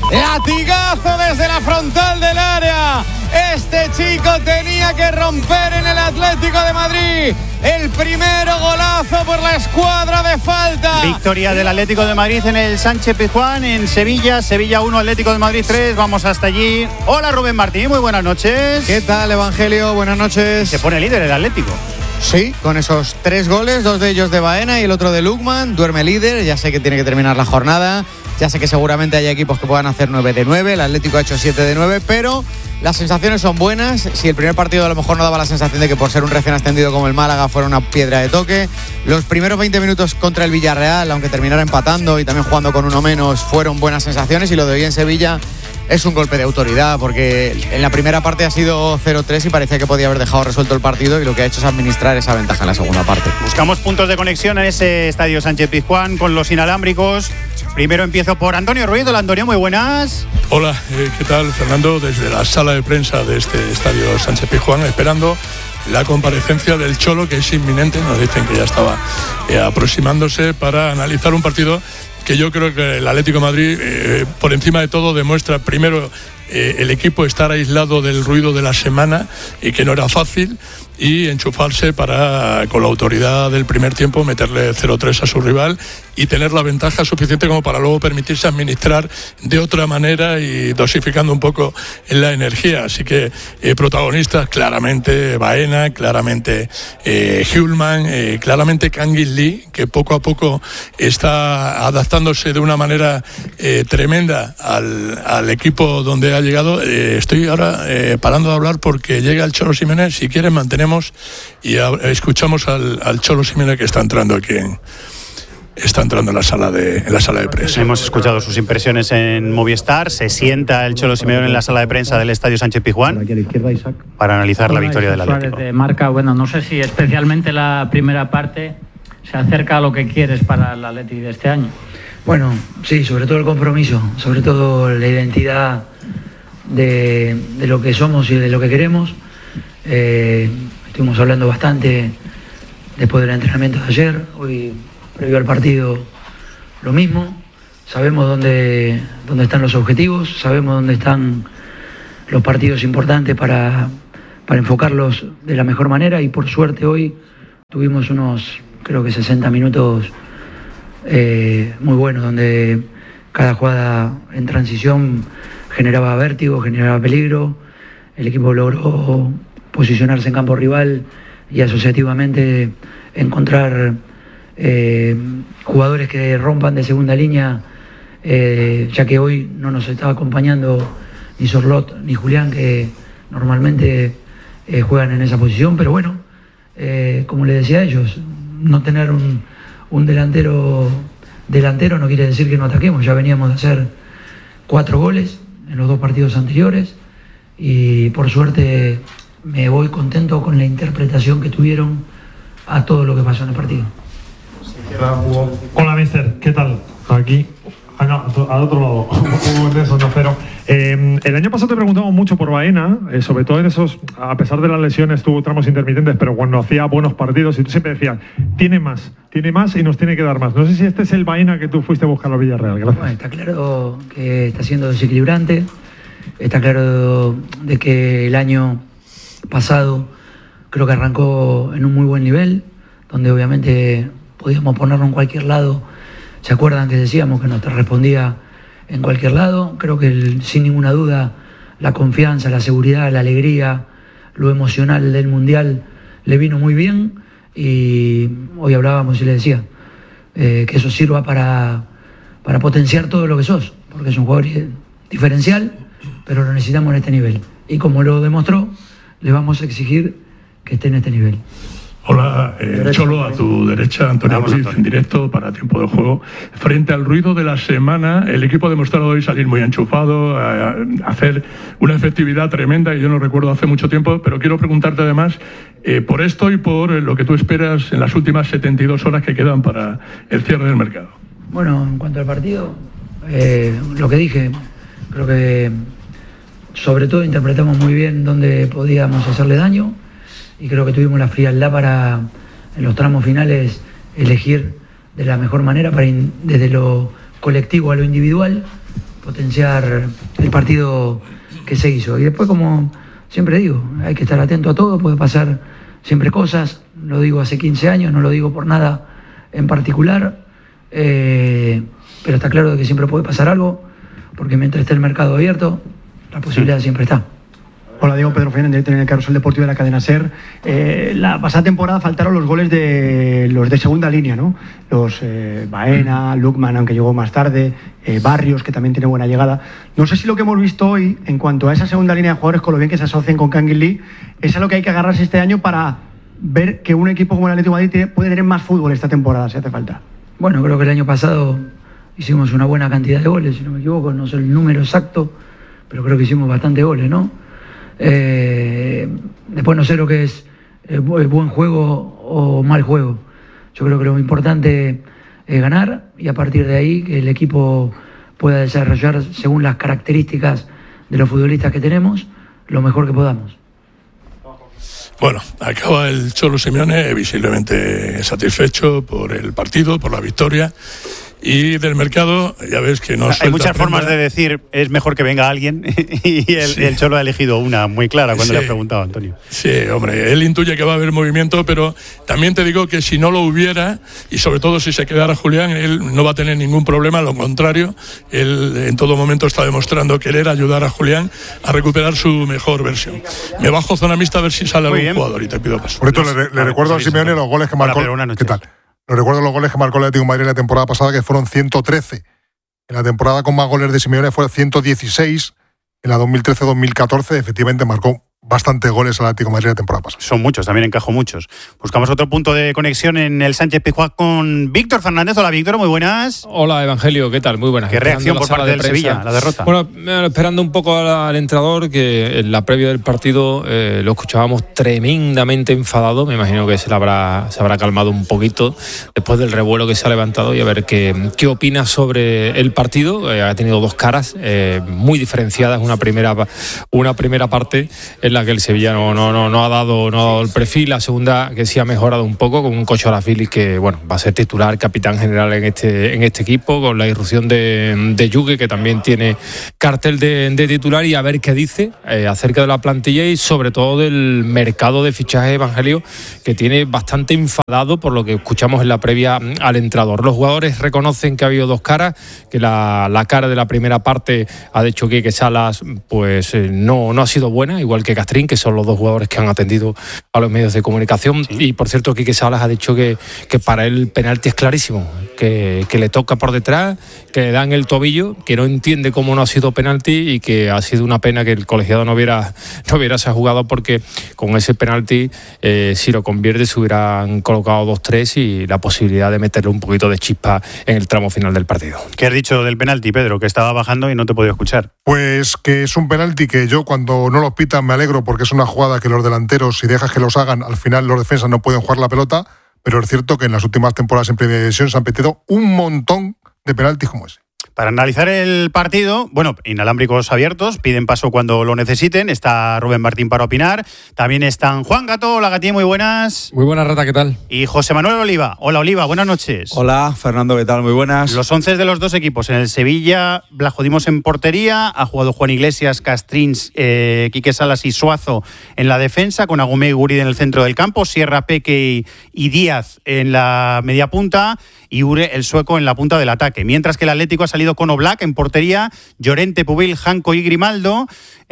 Latigazo desde la frontal del área. Este chico tenía que romper en el Atlético de Madrid. El primero golazo por la escuadra de falta. Victoria del Atlético de Madrid en el Sánchez-Pizjuán, en Sevilla. Sevilla 1, Atlético de Madrid 3. Vamos hasta allí. Hola, Rubén Martín, muy buenas noches. ¿Qué tal, Evangelio? Buenas noches. Se pone líder el Atlético. Sí, con esos 3 goles, 2 de ellos de Baena y el otro de Lukman. Duerme líder, ya sé que tiene que terminar la jornada. Ya sé que seguramente hay equipos que puedan hacer 9 de 9. El Atlético ha hecho 7 de 9, pero las sensaciones son buenas. Si el primer partido a lo mejor no daba la sensación de que por ser un recién ascendido como el Málaga fuera una piedra de toque, los primeros 20 minutos contra el Villarreal, aunque terminara empatando y también jugando con uno menos, fueron buenas sensaciones. Y lo de hoy en Sevilla es un golpe de autoridad, porque en la primera parte ha sido 0-3 y parecía que podía haber dejado resuelto el partido, y lo que ha hecho es administrar esa ventaja en la segunda parte. Buscamos puntos de conexión en ese estadio Sánchez-Pizjuán con los inalámbricos. Primero empiezo por Antonio Ruiz. Hola, Antonio, muy buenas. Hola, ¿qué tal, Fernando? Desde la sala de prensa de este estadio Sánchez-Pizjuán, esperando la comparecencia del Cholo, que es inminente. Nos dicen que ya estaba aproximándose para analizar un partido que yo creo que el Atlético de Madrid, por encima de todo, demuestra primero el equipo estar aislado del ruido de la semana, y que no era fácil, y enchufarse para, con la autoridad del primer tiempo, meterle 0-3 a su rival y tener la ventaja suficiente como para luego permitirse administrar de otra manera y dosificando un poco la energía. Así que protagonistas claramente Baena, claramente Hjulmand, claramente Kangin Lee, que poco a poco está adaptándose de una manera tremenda al equipo donde ha llegado. Estoy ahora parando de hablar porque llega el Cholo Simeone. Si quieren mantenemos y escuchamos al Cholo Simeone, que está entrando aquí en la sala de prensa. Hemos escuchado sus impresiones en Movistar. Se sienta el Cholo Simeone en la sala de prensa del estadio Sánchez-Pizjuán para analizar la victoria del Atlético. De marca, bueno, no sé si especialmente la primera parte se acerca a lo que quieres para el Atlético de este año. Bueno, sí, sobre todo el compromiso, sobre todo la identidad de lo que somos y de lo que queremos. Estuvimos hablando bastante después del entrenamiento de ayer. Hoy, previo al partido, lo mismo. Sabemos dónde están los objetivos, sabemos dónde están los partidos importantes para enfocarlos de la mejor manera, y por suerte hoy tuvimos unos, creo que 60 minutos muy buenos, donde cada jugada en transición generaba vértigo, generaba peligro. El equipo logró posicionarse en campo rival y asociativamente encontrar jugadores que rompan de segunda línea, ya que hoy no nos estaba acompañando ni Sorlot ni Julián, que normalmente juegan en esa posición. Pero bueno, como les decía a ellos, no tener un delantero no quiere decir que no ataquemos. Ya veníamos de hacer 4 goles en los 2 partidos anteriores, y por suerte me voy contento con la interpretación que tuvieron a todo lo que pasó en el partido. Hola, mister, ¿qué tal? Aquí, al otro lado, pero el año pasado te preguntamos mucho por Baena, sobre todo en esos, a pesar de las lesiones, tuvo tramos intermitentes, pero cuando hacía buenos partidos, y tú siempre decías, tiene más y nos tiene que dar más. No sé si este es el Baena que tú fuiste a buscar a Villarreal. Gracias. Bueno, está claro que está siendo desequilibrante, está claro de que el año pasado creo que arrancó en un muy buen nivel, donde obviamente podíamos ponerlo en cualquier lado. ¿Se acuerdan que decíamos que nos respondía en cualquier lado? Creo que sin ninguna duda la confianza, la seguridad, la alegría, lo emocional del Mundial le vino muy bien, y hoy hablábamos y le decía que eso sirva para potenciar todo lo que sos, porque es un jugador diferencial, pero lo necesitamos en este nivel, y como lo demostró, le vamos a exigir que esté en este nivel. Hola, Cholo, a tu derecha, Antonio Ruiz, en directo para Tiempo de Juego. Frente al ruido de la semana, el equipo ha demostrado hoy salir muy enchufado, hacer una efectividad tremenda, y yo no recuerdo hace mucho tiempo, pero quiero preguntarte además por esto y por lo que tú esperas en las últimas 72 horas que quedan para el cierre del mercado. Bueno, en cuanto al partido, lo que dije, creo que sobre todo interpretamos muy bien dónde podíamos hacerle daño, y creo que tuvimos la frialdad para, en los tramos finales, elegir de la mejor manera, desde lo colectivo a lo individual, potenciar el partido que se hizo. Y después, como siempre digo, hay que estar atento a todo, puede pasar siempre cosas, lo digo hace 15 años, no lo digo por nada en particular, pero está claro de que siempre puede pasar algo, porque mientras esté el mercado abierto, la posibilidad siempre está. Hola, Diego, Pedro Fernández, en el Carrusel Deportivo de la cadena SER. La pasada temporada faltaron los goles de los de segunda línea, ¿no? Los Baena, Lukman, aunque llegó más tarde, Barrios, que también tiene buena llegada. No sé si lo que hemos visto hoy, en cuanto a esa segunda línea de jugadores, con lo bien que se asocian con Kangin Lee, es a lo que hay que agarrarse este año para ver que un equipo como el Atlético de Madrid puede tener más fútbol esta temporada, si hace falta. Bueno, creo que el año pasado hicimos una buena cantidad de goles, si no me equivoco, no sé el número exacto, pero creo que hicimos bastantes goles, ¿no? Después no sé lo que es buen juego o mal juego. Yo creo que lo importante es ganar y a partir de ahí que el equipo pueda desarrollar según las características de los futbolistas que tenemos lo mejor que podamos. Bueno, acaba el Cholo Simeone visiblemente satisfecho por el partido, por la victoria. Y del mercado, ya ves que no hay muchas formas de decir es mejor que venga alguien y el Cholo ha elegido una muy clara cuando le ha preguntado a Antonio. Sí, hombre, él intuye que va a haber movimiento, pero también te digo que si no lo hubiera, y sobre todo si se quedara Julián, él no va a tener ningún problema, lo contrario, él en todo momento está demostrando querer ayudar a Julián a recuperar su mejor versión. Me bajo zona mixta a ver si sale algún jugador y te pido paso. Por esto le recuerdo a Simeone los goles que marcó. ¿Qué tal? No recuerdo los goles que marcó el Atlético de Madrid en la temporada pasada, que fueron 113. En la temporada con más goles de Simeone fue 116. En la 2013-2014, efectivamente, marcó bastantes goles al Atlético de Madrid la temporada pasada. Son muchos, también encajó muchos. Buscamos otro punto de conexión en el Sánchez Pizjuán con Víctor Fernández. Hola, Víctor, muy buenas. Hola, Evangelio, ¿qué tal? Muy buenas. ¿Qué reacción por parte del Sevilla, la derrota? Bueno, esperando un poco al entrenador, que en la previa del partido lo escuchábamos tremendamente enfadado. Me imagino que se habrá calmado un poquito después del revuelo que se ha levantado y a ver qué opina sobre el partido. Ha tenido dos caras muy diferenciadas. Una primera parte en la que el Sevilla no ha dado el perfil, la segunda que sí ha mejorado un poco con un Kochorafilis que bueno va a ser titular, capitán general en este equipo, con la irrupción de Yugue, que también tiene cartel de titular, y a ver qué dice acerca de la plantilla y sobre todo del mercado de fichaje, Evangelio, que tiene bastante enfadado por lo que escuchamos en la previa al entrenador. Los jugadores reconocen que ha habido dos caras, que la cara de la primera parte ha dicho que Salas pues no ha sido buena, igual que Castrín, que son los dos jugadores que han atendido a los medios de comunicación. Sí. Y por cierto, Quique Salas ha dicho que para él el penalti es clarísimo, que le toca por detrás, que le dan el tobillo, que no entiende cómo no ha sido penalti y que ha sido una pena que el colegiado no hubiera ese jugado, porque con ese penalti si lo convierte se hubieran colocado 2-3 y la posibilidad de meterle un poquito de chispa en el tramo final del partido. ¿Qué has dicho del penalti, Pedro? Que estaba bajando y no te he podido escuchar. Pues que es un penalti que yo, cuando no los pitan, me alegro, porque es una jugada que los delanteros, si dejas que los hagan, al final los defensas no pueden jugar la pelota, pero es cierto que en las últimas temporadas en Primera División se han metido un montón de penaltis como ese. Para analizar el partido, bueno, inalámbricos abiertos, piden paso cuando lo necesiten. Está Rubén Martín para opinar. También están Juan Gato. Hola, Gatí, muy buenas. Muy buenas, Rata, ¿qué tal? Y José Manuel Oliva. Hola, Oliva, buenas noches. Hola, Fernando, ¿qué tal? Muy buenas. Los 11 de los dos equipos. En el Sevilla, Blajodimos en portería. Ha jugado Juan Iglesias, Castrins, Quique Salas y Suazo en la defensa, con Agumé y Guridi en el centro del campo, Sierra, Peque y Díaz en la media punta, y Ure, el sueco, en la punta del ataque. Mientras que el Atlético ha salido con Oblak en portería, Llorente, Pubil, Janko y Grimaldo,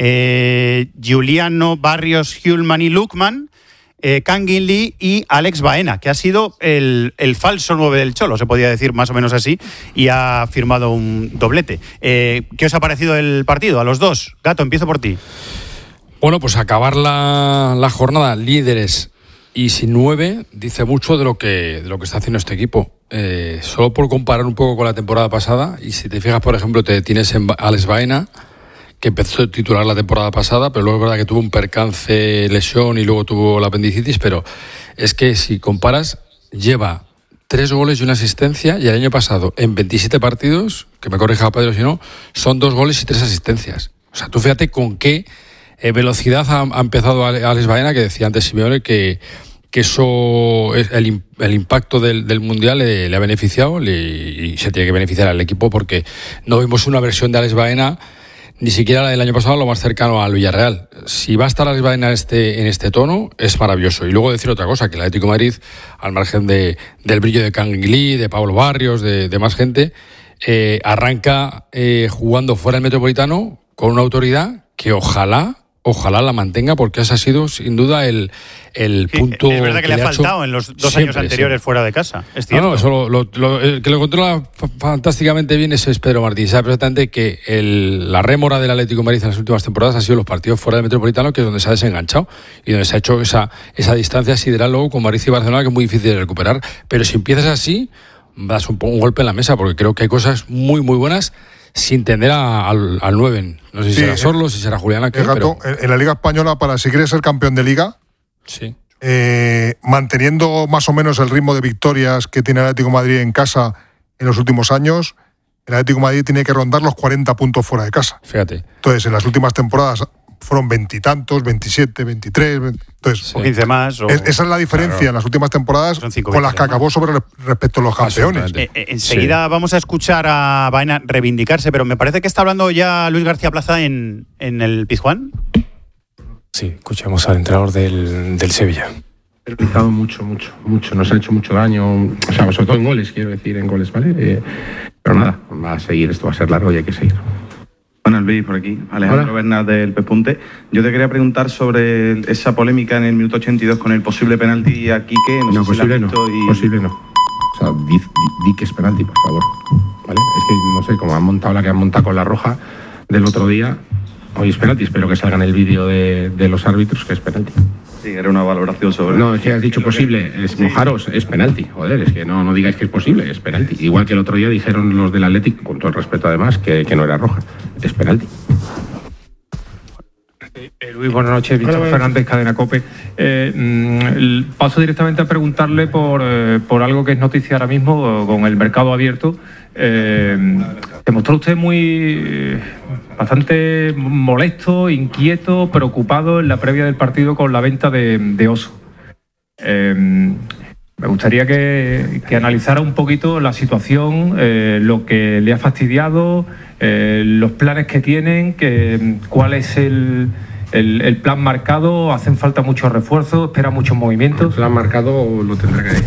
Giuliano, Barrios, Hjulman y Lukman, Kangin Lee y Alex Baena, que ha sido el falso 9 del Cholo, se podía decir más o menos así, y ha firmado un doblete. ¿Qué os ha parecido el partido a los dos? Gato, empiezo por ti. Bueno, pues acabar la jornada líderes y sin 9 dice mucho de lo que está haciendo este equipo. Solo por comparar un poco con la temporada pasada, y si te fijas, por ejemplo, te tienes en Alex Baena, que empezó a titular la temporada pasada, pero luego es verdad que tuvo un percance, lesión, y luego tuvo la apendicitis, pero es que si comparas, lleva 3 goles y una asistencia, y el año pasado, en 27 partidos, que me corrija Pedro si no, son 2 goles y 3 asistencias. O sea, tú fíjate con qué velocidad ha empezado Alex Baena, que decía antes Simeone que que eso, el impacto del Mundial le ha beneficiado y se tiene que beneficiar al equipo, porque no vimos una versión de Alex Baena, ni siquiera la del año pasado, lo más cercano al Villarreal. Si va a estar Alex Baena en este tono, es maravilloso. Y luego decir otra cosa, que el Atlético de Madrid, al margen del brillo de Canguilí, de Pablo Barrios, de más gente, arranca jugando fuera del Metropolitano con una autoridad que ojalá la mantenga, porque ese ha sido sin duda el punto. Es verdad que le ha faltado en los 2 años anteriores fuera de casa. Es cierto. No, eso el que lo controla fantásticamente bien es Pedro Martín. Sabe perfectamente que la rémora del Atlético de Madrid en las últimas temporadas ha sido los partidos fuera del Metropolitano, que es donde se ha desenganchado y donde se ha hecho esa distancia sideral luego con Madrid y Barcelona, que es muy difícil de recuperar. Pero si empiezas así, das un golpe en la mesa, porque creo que hay cosas muy, muy buenas, sin tender al 9. No sé si será Sorlo, si será Julián Aquel, pero... En la Liga Española, si quieres ser campeón de Liga, sí, manteniendo más o menos el ritmo de victorias que tiene el Atlético de Madrid en casa en los últimos años, el Atlético de Madrid tiene que rondar los 40 puntos fuera de casa. Fíjate. Entonces, en las últimas temporadas fueron 20 y tantos, 27, 23... Entonces, o 15 más. Esa es la diferencia en las últimas temporadas con las que acabó respecto a los campeones. Enseguida vamos a escuchar a Baena reivindicarse, pero me parece que está hablando ya Luis García Plaza en el Pizjuán. Sí, escuchamos al entrenador del Sevilla. Ha realizado mucho, nos ha hecho mucho daño, o sea, sobre todo en goles, quiero decir, en goles, ¿vale? Pero nada, va a seguir, esto va a ser largo y hay que seguir. Buenas, Luis, por aquí. Alejandro Bernal del Pespunte. Yo te quería preguntar sobre esa polémica en el minuto 82 con el posible penalti a Quique. No, posible no. Posible no. O sea, di que es penalti, por favor. ¿Vale? Es que no sé, como han montado la que han montado con la roja del otro día, hoy es penalti. Espero que salga en el vídeo de los árbitros que es penalti. Sí, era una valoración sobre... No, es que has dicho posible, es mojaros, es penalti. Joder, es que no digáis que es posible, es penalti. Igual que el otro día dijeron los del Athletic, con todo el respeto además, que no era roja. Es penalti. Luis, buenas noches. Víctor Fernández, Cadena COPE. Paso directamente a preguntarle por algo que es noticia ahora mismo con el mercado abierto. Se mostró usted bastante molesto, inquieto, preocupado en la previa del partido con la venta de Oso. Me gustaría que analizara un poquito la situación, lo que le ha fastidiado, los planes que tienen, cuál es el plan marcado. Hacen falta muchos refuerzos, espera muchos movimientos. El plan marcado lo tendrá que decir